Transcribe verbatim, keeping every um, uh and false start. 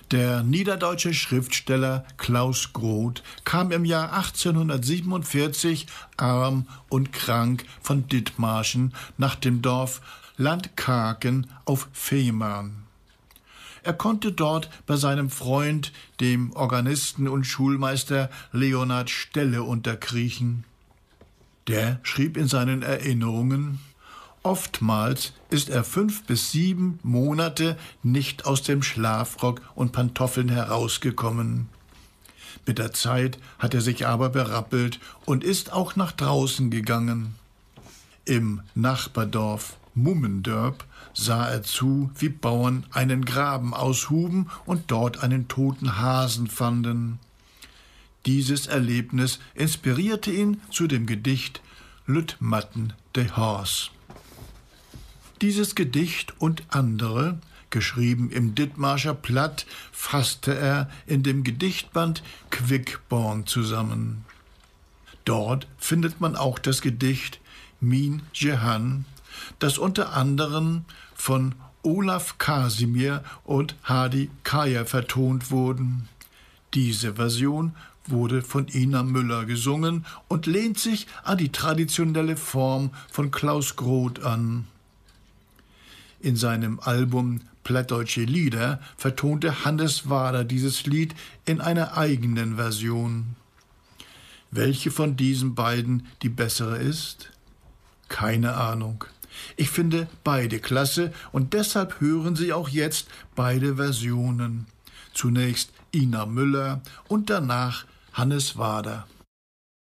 Der niederdeutsche Schriftsteller Klaus Groth kam im Jahr achtzehnhundertsiebenundvierzig arm und krank von Dithmarschen nach dem Dorf Landkaken auf Fehmarn. Er konnte dort bei seinem Freund, dem Organisten und Schulmeister Leonhard Stelle, unterkriechen. Der schrieb in seinen Erinnerungen: Oftmals ist er fünf bis sieben Monate nicht aus dem Schlafrock und Pantoffeln herausgekommen. Mit der Zeit hat er sich aber berappelt und ist auch nach draußen gegangen. Im Nachbardorf Mummendörp sah er zu, wie Bauern einen Graben aushuben und dort einen toten Hasen fanden. Dieses Erlebnis inspirierte ihn zu dem Gedicht Lütmatten de Horse. Dieses Gedicht und andere, geschrieben im Dithmarscher Platt, fasste er in dem Gedichtband Quickborn zusammen. Dort findet man auch das Gedicht Min Jehan, das unter anderem von Olaf Kasimir und Hadi Kaya vertont wurden. Diese Version wurde von Ina Müller gesungen und lehnt sich an die traditionelle Form von Klaus Groth an. In seinem Album Plattdeutsche Lieder vertonte Hannes Wader dieses Lied in einer eigenen Version. Welche von diesen beiden die bessere ist? Keine Ahnung. Ich finde beide klasse und deshalb hören Sie auch jetzt beide Versionen. Zunächst Ina Müller und danach Hannes Wader.